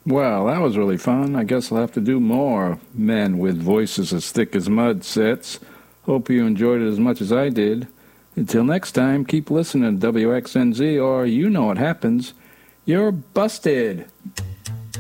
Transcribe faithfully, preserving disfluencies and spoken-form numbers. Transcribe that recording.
Well, that was really fun. I guess I'll have to do more men with voices as thick as mud sets. Hope you enjoyed it as much as I did. Until next time, keep listening to W X N Z or you know what happens. You're busted.